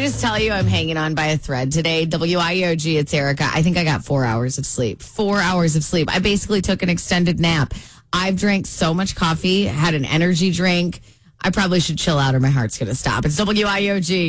just tell you I'm hanging on by a thread today? WIOG, it's Erica. I think I got 4 hours of sleep. 4 hours of sleep. I basically took an extended nap. I've drank so much coffee, had an energy drink. I probably should chill out or my heart's going to stop. It's WIOG.